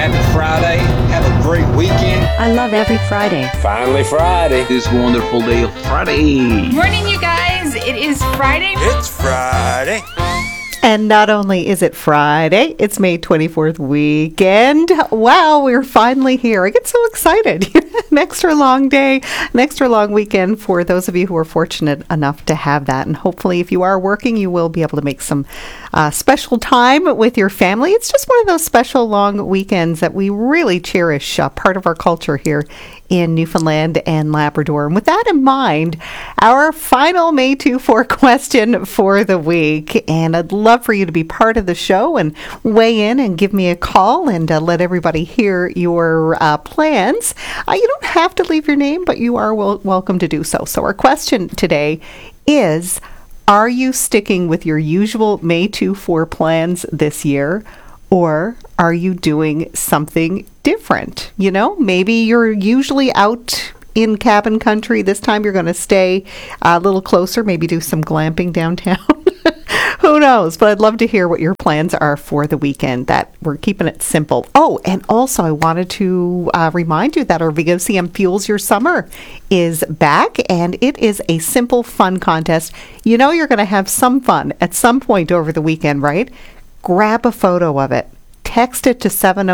Happy Friday. Have a great weekend. I love every Friday. Finally Friday. This wonderful day of Friday. Morning, you guys. It is Friday. It's Friday. And not only is it Friday, it's May 24th weekend. Wow, we're finally here. I get so excited. An extra long day, an extra long weekend for those of you who are fortunate enough to have that. And hopefully, if you are working, you will be able to make some special time with your family. It's just one of those special long weekends that we really cherish, part of our culture here in Newfoundland and Labrador. And with that in mind, our final May 2-4 question for the week. And I'd love for you to be part of the show and weigh in and give me a call and let everybody hear your plans. You don't have to leave your name, but you are welcome to do so. So our question today is, are you sticking with your usual May 2-4 plans this year? Or are you doing something different? You know, maybe you're usually out in cabin country. This time you're going to stay a little closer, maybe do some glamping downtown. Who knows? But I'd love to hear what your plans are for the weekend, that we're keeping it simple. Oh, and also I wanted to remind you that our VOCM Fuels Your Summer is back, and it is a simple, fun contest. You know you're going to have some fun at some point over the weekend, right? Grab a photo of it. Text it to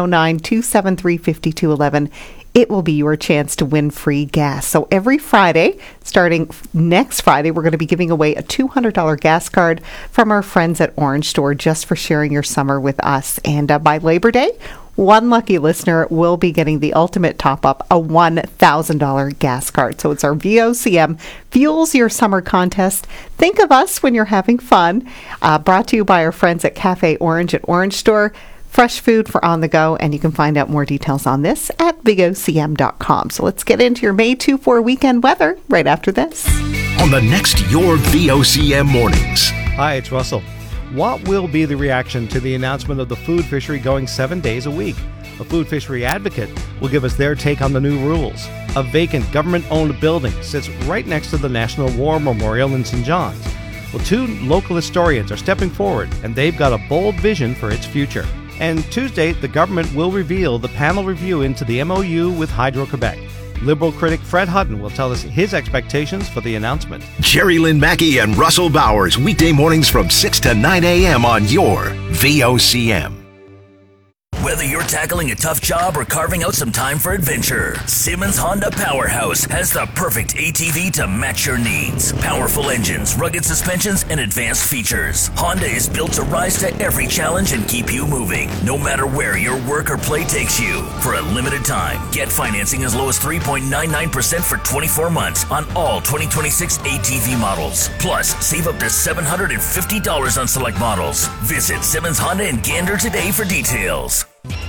709-273-5211. It will be your chance to win free gas. So every Friday, starting next Friday, we're going to be giving away a $200 gas card from our friends at Orange Store just for sharing your summer with us. And by Labor Day, one lucky listener will be getting the ultimate top-up, a $1,000 gas card. So it's our VOCM Fuels Your Summer contest. Think of us when you're having fun. Brought to you by our friends at Cafe Orange at Orange Store. Fresh food for on the go, and you can find out more details on this at bigocm.com. So let's get into your May 2-4 weekend weather right after this. On the next Your VOCM Mornings. Hi, it's Russell. What will be the reaction to the announcement of the food fishery going 7 days a week? A food fishery advocate will give us their take on the new rules. A vacant government-owned building sits right next to the National War Memorial in St. John's. Well, two local historians are stepping forward, and they've got a bold vision for its future. And Tuesday, the government will reveal the panel review into the MOU with Hydro-Quebec. Liberal critic Fred Hutton will tell us his expectations for the announcement. Jerry Lynn Mackey and Russell Bowers, weekday mornings from 6 to 9 a.m. on your VOCM. Whether you're tackling a tough job or carving out some time for adventure, Simmons Honda Powerhouse has the perfect ATV to match your needs. Powerful engines, rugged suspensions, and advanced features. Honda is built to rise to every challenge and keep you moving, no matter where your work or play takes you. For a limited time, get financing as low as 3.99% for 24 months on all 2026 ATV models. Plus, save up to $750 on select models. Visit Simmons Honda in Gander today for details.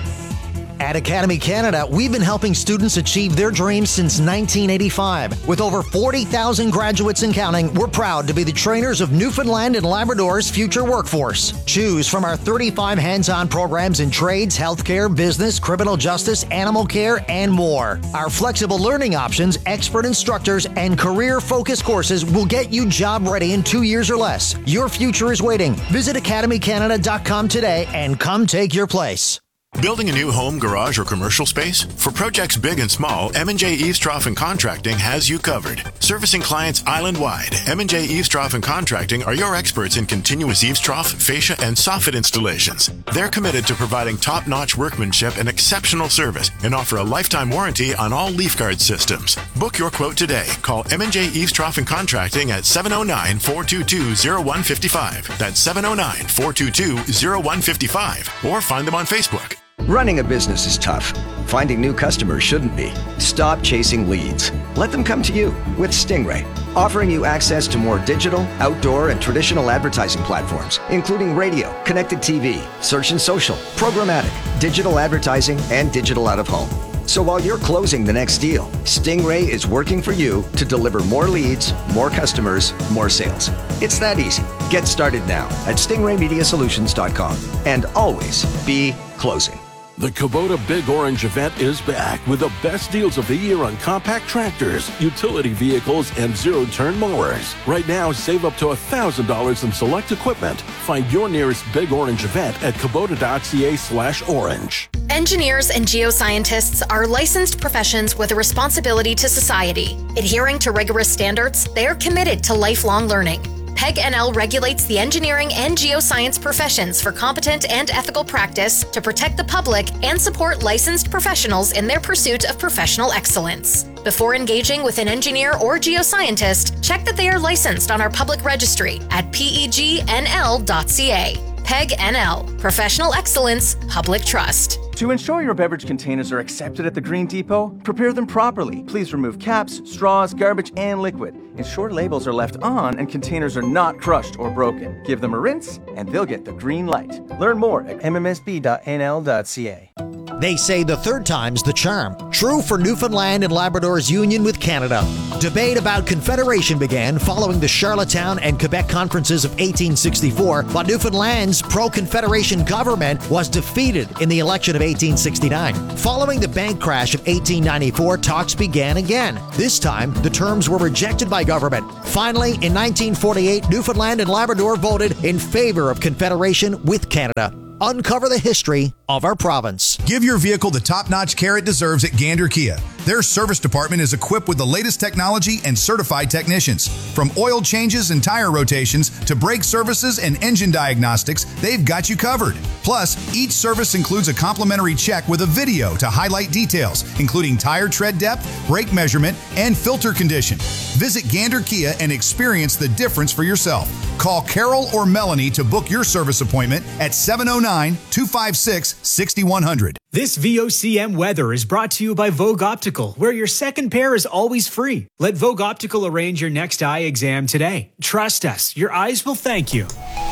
At Academy Canada, we've been helping students achieve their dreams since 1985. With over 40,000 graduates and counting, we're proud to be the trainers of Newfoundland and Labrador's future workforce. Choose from our 35 hands-on programs in trades, healthcare, business, criminal justice, animal care, and more. Our flexible learning options, expert instructors, and career-focused courses will get you job ready in 2 years or less. Your future is waiting. Visit academycanada.com today and come take your place. Building a new home, garage, or commercial space? For projects big and small, M&J Eavestrough and Contracting has you covered. Servicing clients island-wide, M&J Eavestrough and Contracting are your experts in continuous eavestrough, fascia, and soffit installations. They're committed to providing top-notch workmanship and exceptional service and offer a lifetime warranty on all leaf guard systems. Book your quote today. Call M&J Eavestrough and Contracting at 709-422-0155. That's 709-422-0155. Or find them on Facebook. Running a business is tough. Finding new customers shouldn't be. Stop chasing leads. Let them come to you with Stingray, offering you access to more digital, outdoor, and traditional advertising platforms, including radio, connected TV, search and social, programmatic, digital advertising, and digital out-of-home. So while you're closing the next deal, Stingray is working for you to deliver more leads, more customers, more sales. It's that easy. Get started now at stingraymediasolutions.com and always be closing. The Kubota Big Orange event is back with the best deals of the year on compact tractors, utility vehicles, and zero-turn mowers. Right now, save up to $1,000 in select equipment. Find your nearest Big Orange event at Kubota.ca/orange. Engineers and geoscientists are licensed professions with a responsibility to society. Adhering to rigorous standards, they are committed to lifelong learning. PEG NL regulates the engineering and geoscience professions for competent and ethical practice to protect the public and support licensed professionals in their pursuit of professional excellence. Before engaging with an engineer or geoscientist, check that they are licensed on our public registry at pegnl.ca. PEG NL, Professional Excellence, Public Trust. To ensure your beverage containers are accepted at the Green Depot, prepare them properly. Please remove caps, straws, garbage, and liquid. Ensure labels are left on and containers are not crushed or broken. Give them a rinse and they'll get the green light. Learn more at mmsb.nl.ca. They say the third time's the charm. True for Newfoundland and Labrador's union with Canada. Debate about Confederation began following the Charlottetown and Quebec conferences of 1864, but Newfoundland's pro-Confederation government was defeated in the election of 1869. Following the bank crash of 1894, talks began again. This time, the terms were rejected by government. Finally, in 1948, Newfoundland and Labrador voted in favor of Confederation with Canada. Uncover the history of our province. Give your vehicle the top-notch care it deserves at Gander Kia. Their service department is equipped with the latest technology and certified technicians. From oil changes and tire rotations to brake services and engine diagnostics, they've got you covered. Plus, each service includes a complimentary check with a video to highlight details, including tire tread depth, brake measurement, and filter condition. Visit Gander Kia and experience the difference for yourself. Call Carol or Melanie to book your service appointment at 709-256-6100. This VOCM weather is brought to you by Vogue Optical, where your second pair is always free. Let Vogue Optical arrange your next eye exam today. Trust us, your eyes will thank you.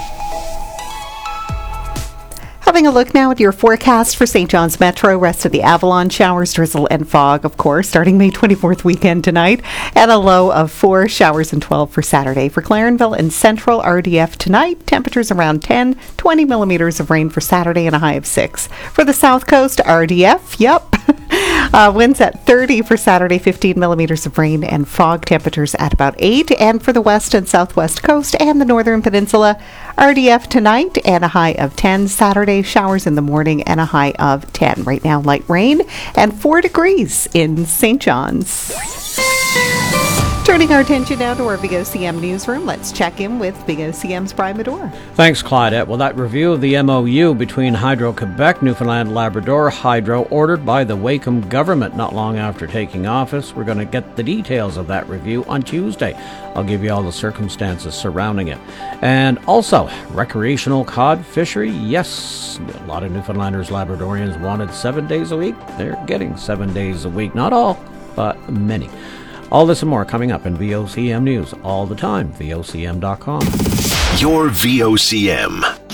Having a look now at your forecast for St. John's Metro. Rest of the Avalon, showers, drizzle, and fog, of course, starting May 24th weekend tonight. And a low of 4, showers and 12 for Saturday. For Clarenville and Central, RDF tonight, temperatures around 10, 20 millimeters of rain for Saturday and a high of 6. For the South Coast, RDF, winds at 30 for Saturday, 15 millimeters of rain and fog, temperatures at about 8. And for the West and Southwest Coast and the Northern Peninsula, RDF tonight and a high of 10. Saturday, showers in the morning and a high of 10. Right now, light rain and 4 degrees in St. John's. Turning our attention now to our VOCM newsroom, let's check in with VOCM's Brian Medore. Thanks, Claudette. Well, that review of the MOU between Hydro-Quebec, Newfoundland, Labrador, Hydro, ordered by the Wakeham government not long after taking office. We're going to get the details of that review on Tuesday. I'll give you all the circumstances surrounding it. And also, recreational cod fishery. Yes, a lot of Newfoundlanders, Labradorians wanted 7 days a week. They're getting 7 days a week. Not all, but many. All this and more coming up in VOCM News all the time, VOCM.com. Your VOCM.